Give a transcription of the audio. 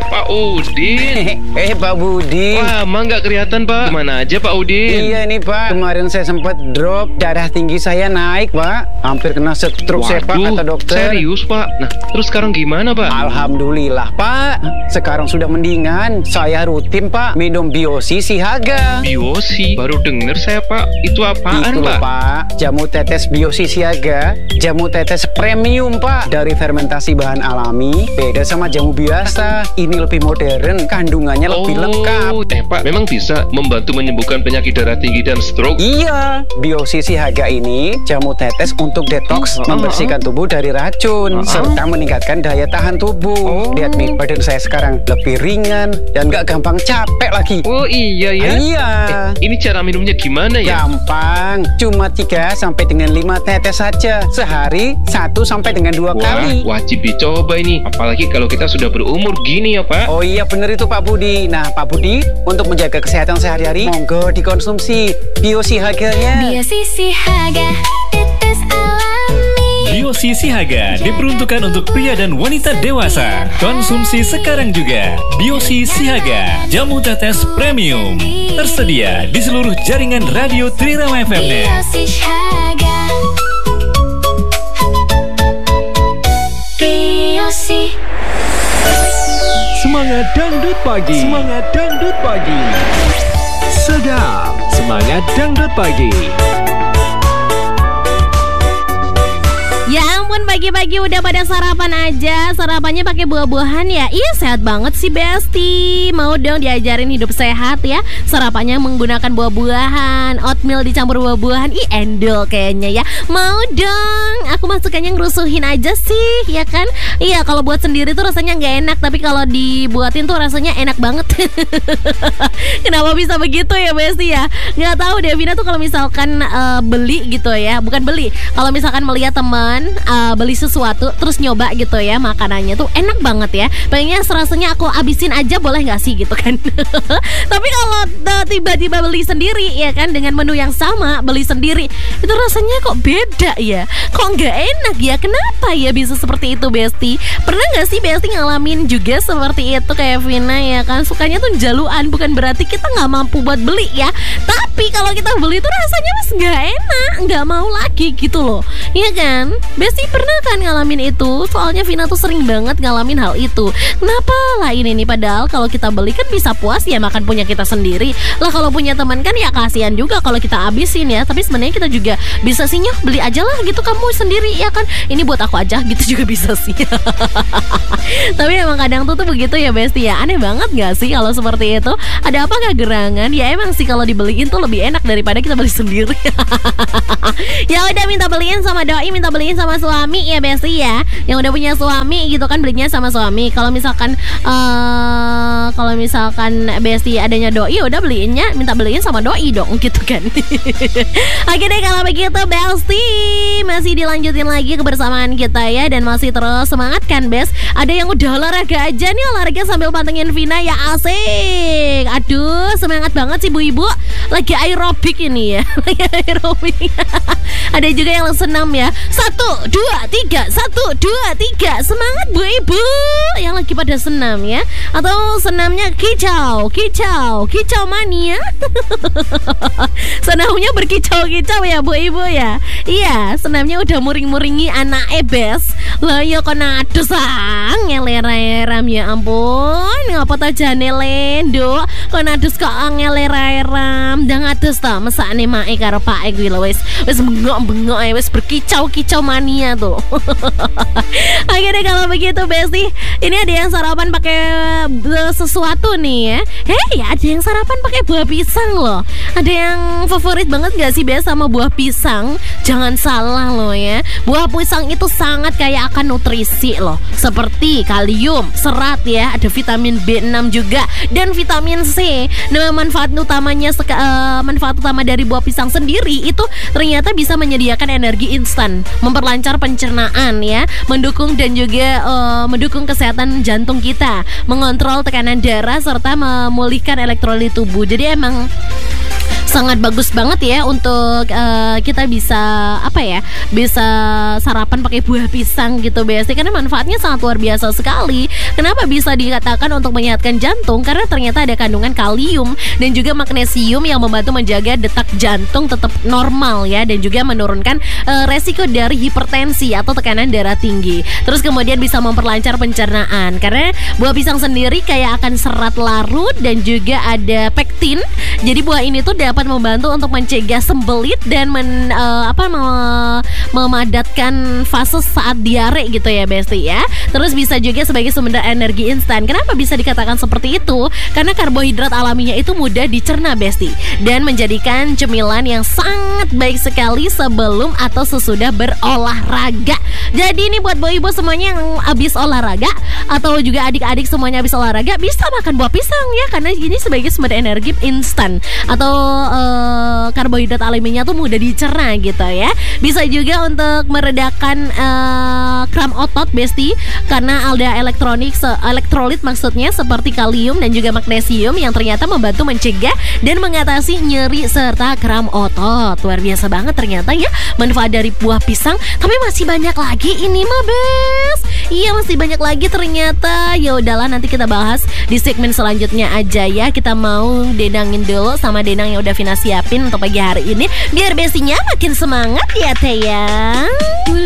Pak Udin. Pak Budi. Wah, emang nggak kelihatan, Pak. Kemana aja, Pak Udin? Iya nih, Pak. Kemarin saya sempat drop, darah tinggi saya naik, Pak. Hampir kena stroke saya, Pak, kata dokter. Serius, Pak? Nah, terus sekarang gimana, Pak? Alhamdulillah, Pak. Sekarang sudah mendingan. Saya rutin, Pak, minum Biosi Sihaga. Biosi? Baru denger saya, Pak. Itu apaan, Itu loh, Pak. Jamu tetes Biosi Sihaga. Jamu tetes premium, Pak. Dari fermentasi bahan alami. Beda sama jamu biasa. Ini lebih modern. Kandungannya lebih lengkap. Pak, memang bisa membantu menyembuhkan penyakit darah tinggi dan stroke? Iya. Biosi Sihaga ini jamu tetes untuk detoks, membersihkan tubuh dari racun, serta meningkatkan daya tahan tubuh. Lihat nih, badan saya sekarang lebih ringan dan gak gampang capek lagi. Oh iya ya? Iya. Ini cara minumnya gimana ya? Gampang, cuma 3 sampai dengan 5 tetes saja. Sehari 1 sampai dengan 2 kali. Wajib dicoba ini. Apalagi kalau kita sudah berumur gini ya, Pak. Oh iya, bener itu Pak Budi. Nah, Pak Budi, untuk menjaga kesehatan sehari-hari, monggo dikonsumsi Biosi Haganya. Biosi Sihaga, tetes alami. Biosi Sihaga diperuntukkan untuk pria dan wanita dewasa. Konsumsi sekarang juga. Biosi Sihaga, jamu tetes premium. Tersedia di seluruh jaringan radio Trirama FM-net. Biosi Sihaga. Biosi. Semangat dangdut pagi. Semangat dangdut pagi. Sedap. Semangat dangdut pagi. Ya ampun, pagi-pagi udah pada sarapan aja. Sarapannya pakai buah-buahan ya. Iya, sehat banget sih Besti. Mau dong diajarin hidup sehat ya. Sarapannya menggunakan buah-buahan, oatmeal dicampur buah-buahan. Ih, endol kayaknya ya. Mau dong. Aku masukannya ngerusuhin aja sih, ya kan? Iya, kalau buat sendiri tuh rasanya nggak enak, tapi kalau dibuatin tuh rasanya enak banget. Kenapa bisa begitu ya Besti ya? Nggak tahu deh, Vina tuh kalau misalkan beli gitu ya, bukan beli. Kalau misalkan melihat teman beli sesuatu terus nyoba gitu ya, makanannya tuh enak banget ya, pengennya serasanya aku abisin aja, boleh nggak sih gitu kan. Tapi kalau tiba-tiba beli sendiri ya kan, dengan menu yang sama beli sendiri, itu rasanya kok beda ya, kok nggak enak ya. Kenapa ya bisa seperti itu Besti? Pernah nggak sih Besti ngalamin juga seperti itu kayak Vina ya kan? Sukanya tuh jaluan, bukan berarti kita nggak mampu buat beli ya, tapi kalau kita beli tuh rasanya mas nggak enak, nggak mau lagi gitu loh, iya kan? Besti pernah kan ngalamin itu? Soalnya Vina tuh sering banget ngalamin hal itu. Kenapa lah ini nih? Padahal kalau kita beli kan bisa puas ya makan punya kita sendiri. Lah kalau punya teman kan ya kasihan juga kalau kita habisin ya. Tapi sebenarnya kita juga bisa sih, nyoh beli aja lah gitu kamu sendiri ya kan. Ini buat aku aja gitu juga bisa sih. Tapi emang kadang tuh begitu ya Besti ya. Aneh banget gak sih kalau seperti itu? Ada apa gak gerangan? Ya emang sih kalau dibeliin tuh lebih enak daripada kita beli sendiri. Ya udah, minta beliin sama doi, minta beliin sama suami ya Besti ya. Yang udah punya suami gitu kan, belinya sama suami. Kalau misalkan Besti adanya doi, udah beliinnya, minta beliin sama doi dong gitu kan. Oke deh kalau begitu Besti, masih dilanjutin lagi kebersamaan kita ya, dan masih terus semangat kan Bes. Ada yang udah olahraga aja nih, olahraga sambil pantengin Vina ya, asik. Aduh, semangat banget sih Bu Ibu. Lagi aerobik ini ya. Lagi aerobik. Ada juga yang senam ya. 1, 2, 3, 1, 2, 3. Semangat Bu Ibu yang lagi pada senam ya. Atau senamnya kicau mania. Senamnya berkicau-kicau ya Bu Ibu ya. Iya, senamnya udah muring-muringi anak Bes. Lah ya kena adusang ngelera-eram ya ampun. Ngapa ta jane lendo? Kena adus kok ngelera-eram. Ndang adus ta mesakne mae karo pake kuwi lho wis bengok-bengok wis berkicau-kicau mania tuh. Oke deh kalau begitu Besti, ini ada yang sarapan pakai sesuatu nih ya. Hei, ada yang sarapan pakai buah pisang loh. Ada yang favorit banget gak sih Bes sama buah pisang? Jangan salah loh ya, buah pisang itu sangat kaya akan nutrisi loh, seperti kalium, serat ya, ada vitamin B6 juga, dan vitamin C. Nah, manfaat utama dari buah pisang sendiri itu ternyata bisa menyediakan energi instan, memperlancar pencernaan ya, mendukung kesehatan jantung kita, mengontrol tekanan darah, serta memulihkan elektrolit tubuh. Jadi emang sangat bagus banget ya untuk kita bisa bisa sarapan pakai buah pisang gitu Besti, karena manfaatnya sangat luar biasa sekali. Kenapa bisa dikatakan untuk menyehatkan jantung? Karena ternyata ada kandungan kalium dan juga magnesium yang membantu menjaga detak jantung tetap normal ya, dan juga menurunkan resiko dari hipertensi atau tekanan darah tinggi. Terus kemudian bisa memperlancar pencernaan karena buah pisang sendiri kayak akan serat larut dan juga ada pektin. Jadi buah ini tuh dapat membantu untuk mencegah sembelit dan memadatkan fase saat diare gitu ya Besti ya. Terus bisa juga sebagai sumber energi instan. Kenapa bisa dikatakan seperti itu? Karena karbohidrat alaminya itu mudah dicerna Besti, dan menjadikan cemilan yang sangat baik sekali sebelum atau sesudah berolahraga. Jadi ini buat ibu semuanya yang habis olahraga atau juga adik-adik semuanya habis olahraga bisa makan buah pisang ya, karena ini sebagai sumber energi instan atau karbohidrat alaminya tuh mudah dicerna gitu ya. Bisa juga untuk meredakan kram otot Besti, karena ada elektrolit maksudnya seperti kalium dan juga magnesium yang ternyata membantu mencegah dan mengatasi nyeri serta kram otot. Luar biasa banget ternyata ya manfaat dari buah pisang. Tapi masih banyak lagi ini mah Bes. Iya masih banyak lagi ternyata. Ya udahlah nanti kita bahas di segmen selanjutnya aja ya. Kita mau denangin dulu sama Denang yang udah Vina siapin untuk pagi hari ini biar Bestinya makin semangat ya Teh ya.